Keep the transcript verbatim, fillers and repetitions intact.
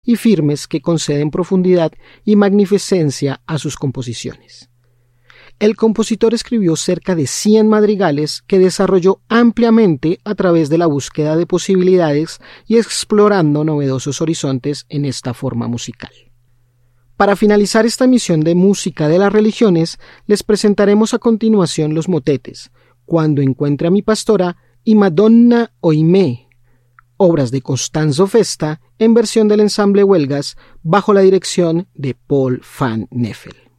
y firmes que conceden profundidad y magnificencia a sus composiciones. El compositor escribió cerca de cien madrigales que desarrolló ampliamente a través de la búsqueda de posibilidades y explorando novedosos horizontes en esta forma musical. Para finalizar esta emisión de Música de las Religiones, les presentaremos a continuación los motetes Cuando encuentre a mi pastora y Madonna Oimé, obras de Costanzo Festa en versión del ensamble Huelgas bajo la dirección de Paul van Neffel.